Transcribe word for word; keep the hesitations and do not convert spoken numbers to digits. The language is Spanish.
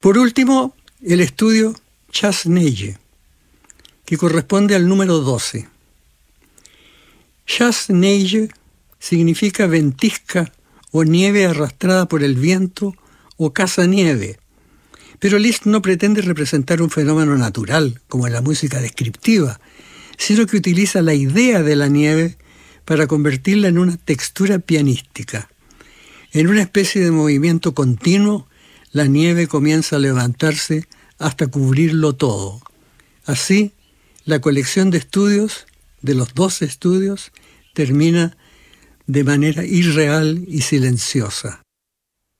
Por último, el estudio Chasse-Neige, que corresponde al número doce. Chasse-Neige significa ventisca o nieve arrastrada por el viento o caza-nieve, pero Liszt no pretende representar un fenómeno natural, como en la música descriptiva, sino que utiliza la idea de la nieve para convertirla en una textura pianística. En una especie de movimiento continuo, la nieve comienza a levantarse hasta cubrirlo todo. Así, la colección de estudios, de los doce estudios, termina de manera irreal y silenciosa.